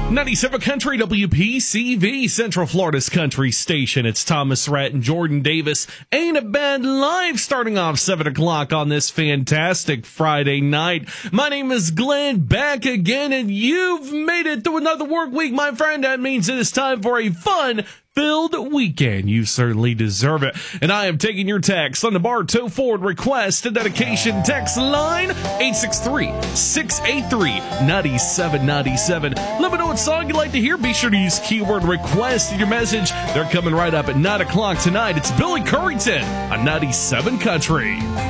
97 Country WPCV, Central Florida's country station. It's Thomas Rhett and Jordan Davis. Ain't a Bad Life, starting off 7 o'clock on this fantastic Friday night. My name is Glenn, back again, and you've made it through another work week, my friend. That means it is time for a fun-filled weekend. You certainly deserve it. And I am taking your text on the Bartow Ford request and dedication text line 863-683-9797. Let me know what song you'd like to hear. Be sure to use keyword request in your message. They're coming right up at 9 o'clock tonight. It's Billy Currington on 97 Country.